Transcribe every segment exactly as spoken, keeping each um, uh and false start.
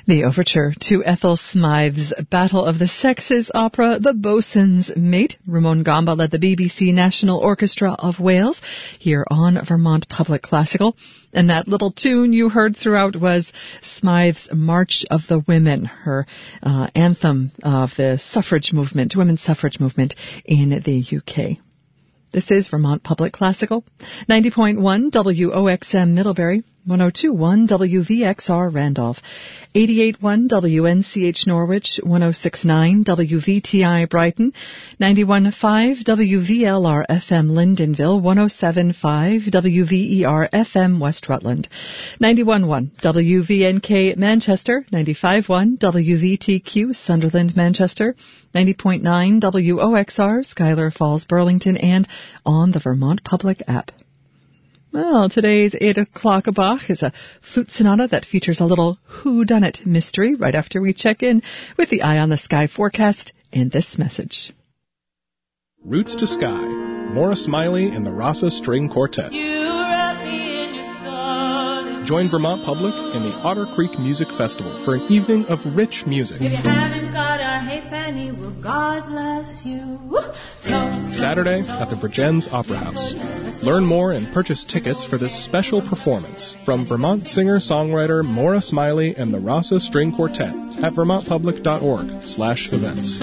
The overture to Ethel Smythe's Battle of the Sexes opera, The Boatswain's Mate. Ramon Gamba led the B B C National Orchestra of Wales here on Vermont Public Classical. And that little tune you heard throughout was Smythe's March of the Women, her uh, anthem of the suffrage movement, women's suffrage movement in the U K. This is Vermont Public Classical, ninety point one W O X M Middlebury, one oh two point one W V X R Randolph, eighty-eight point one W N C H Norwich, one oh six point nine W V T I Brighton, ninety-one point five W V L R F M Lyndonville, one oh seven point five W V E R F M West Rutland, ninety-one point one W V N K Manchester, ninety-five point one W V T Q Sunderland Manchester, ninety point nine W O X R Schuyler Falls Burlington, and on the Vermont Public app. Well, today's eight o'clock Bach is a flute sonata that features a little whodunit mystery right after we check in with the Eye on the Sky forecast and this message. Roots to Sky, Maura Smiley and the Rasa String Quartet. Join Vermont Public and the Otter Creek Music Festival for an evening of rich music. If you haven't got a halfpenny, well, God bless you. So, Saturday at the Virgins Opera House. Learn more and purchase tickets for this special performance from Vermont singer-songwriter Maura Smiley and the Rasa String Quartet at vermontpublic.org slash events.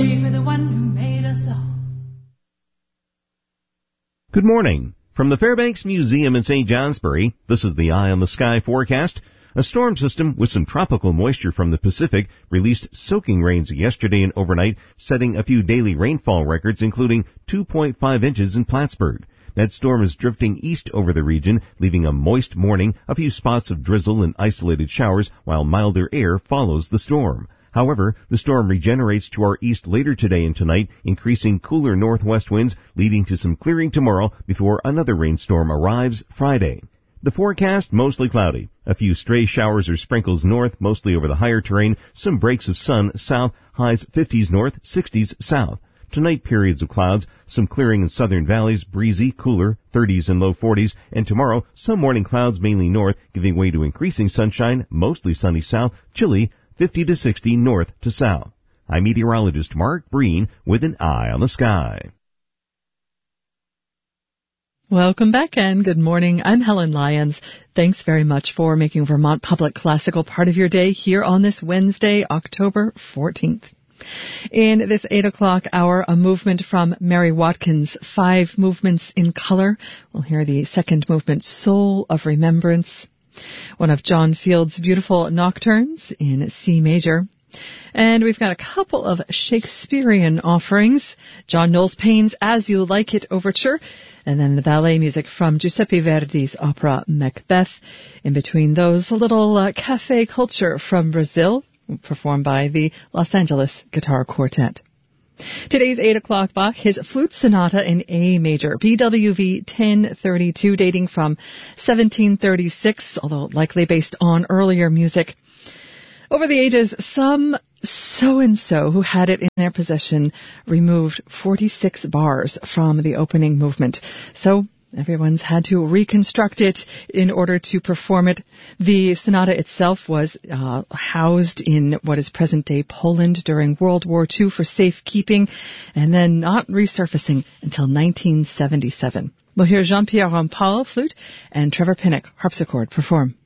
Good morning. From the Fairbanks Museum in Saint Johnsbury, this is the Eye on the Sky forecast. A storm system with some tropical moisture from the Pacific released soaking rains yesterday and overnight, setting a few daily rainfall records, including two point five inches in Plattsburgh. That storm is drifting east over the region, leaving a moist morning, a few spots of drizzle and isolated showers, while milder air follows the storm. However, the storm regenerates to our east later today and tonight, increasing cooler northwest winds, leading to some clearing tomorrow before another rainstorm arrives Friday. The forecast, mostly cloudy. A few stray showers or sprinkles north, mostly over the higher terrain. Some breaks of sun south, highs fifties north, sixties south. Tonight, periods of clouds, some clearing in southern valleys, breezy, cooler, thirties and low forties. And tomorrow, some morning clouds mainly north, giving way to increasing sunshine, mostly sunny south, chilly, fifty to sixty north to south. I'm meteorologist Mark Breen with an Eye on the Sky. Welcome back and good morning. I'm Helen Lyons. Thanks very much for making Vermont Public Classical part of your day here on this Wednesday, October fourteenth. In this eight o'clock hour, a movement from Mary Watkins, Five Movements in Color. We'll hear the second movement, Soul of Remembrance. One of John Field's beautiful nocturnes in C major. And we've got a couple of Shakespearean offerings. John Knowles Payne's As You Like It Overture, and then the ballet music from Giuseppe Verdi's opera Macbeth. In between those, a little uh, cafe culture from Brazil, performed by the Los Angeles Guitar Quartet. Today's eight o'clock Bach, his flute sonata in A major, B W V ten thirty-two, dating from seventeen thirty-six, although likely based on earlier music. Over the ages, some so-and-so who had it in their possession removed forty-six bars from the opening movement. So everyone's had to reconstruct it in order to perform it. The sonata itself was uh, housed in what is present-day Poland during World War Two for safekeeping, and then not resurfacing until nineteen seventy-seven. We'll hear Jean-Pierre Rampal, flute, and Trevor Pinnock, harpsichord, perform.